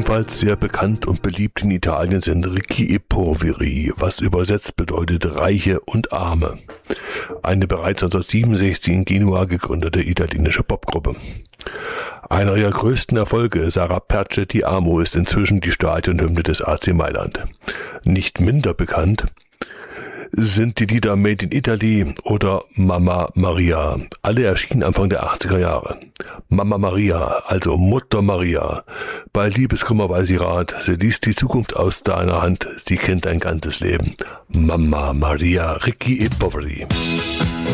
Ebenfalls sehr bekannt und beliebt in Italien sind Ricchi e Poveri, was übersetzt bedeutet Reiche und Arme. Eine bereits 1967 in Genua gegründete italienische Popgruppe. Einer ihrer größten Erfolge, Sarà Perce Ti Amo, ist inzwischen die Stadionhymne des AC Mailand. Nicht minder bekannt sind die Lieder Made in Italy oder Mamma Maria. Alle erschienen Anfang der 80er Jahre. Mamma Maria, also Mutter Maria. Bei Liebeskummer weiß sie Rat, sie liest die Zukunft aus deiner Hand, sie kennt dein ganzes Leben. Mamma Maria, Ricchi e Poveri.